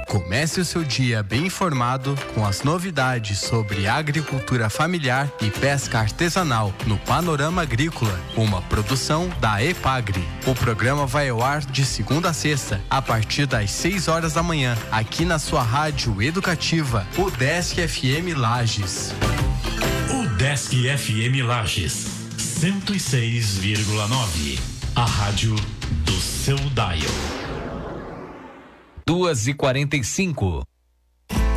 Comece o seu dia bem informado com as novidades sobre agricultura familiar e pesca artesanal no Panorama Agrícola, uma produção da EPAGRE. O programa vai ao ar de segunda a sexta, a partir das 6 horas da manhã, aqui na sua rádio educativa, o Desk FM Lages. O Desk FM Lages, 106,9. A rádio do seu dial. 2h45.